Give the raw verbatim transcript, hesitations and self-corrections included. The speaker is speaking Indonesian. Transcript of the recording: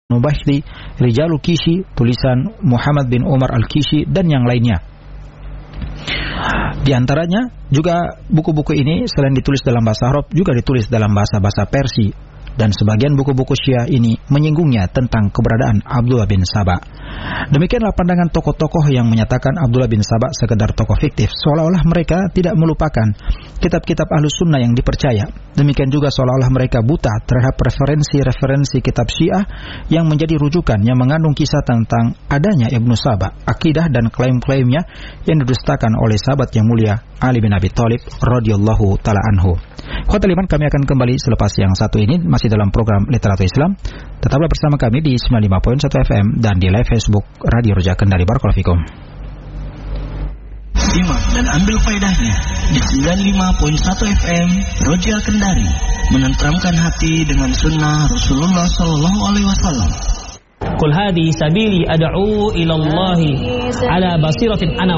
Nubahti, Rijalul Kishi, tulisan Muhammad bin Umar Al-Kishi, dan yang lainnya. Di antaranya juga buku-buku ini selain ditulis dalam bahasa Arab juga ditulis dalam bahasa-bahasa Persia, dan sebagian buku-buku Syiah ini menyinggungnya tentang keberadaan Abdullah bin Saba. Demikianlah pandangan tokoh-tokoh yang menyatakan Abdullah bin Saba sekedar tokoh fiktif, seolah-olah mereka tidak melupakan kitab-kitab Ahlus Sunnah yang dipercaya. Demikian juga seolah-olah mereka buta terhadap referensi-referensi kitab Syiah yang menjadi rujukan yang mengandung kisah tentang adanya Ibnu Saba, akidah dan klaim-klaimnya yang didustakan oleh sahabat yang mulia Ali bin Abi Thalib radhiyallahu taala anhu. Khotul iman, kami akan kembali selepas yang satu ini masih dalam program Literatur Islam. Tetaplah bersama kami di sembilan puluh lima koma satu F M dan di live Facebook Radio Roja Kendari. Barakallahu fikum. Simak dan ambil faedahnya di sembilan puluh lima koma satu F M Roja Kendari, menenteramkan hati dengan sunnah Rasulullah sallallahu alaihi wasallam. Qul hadhihi sabili ad'u ila Allah ala basiratin ana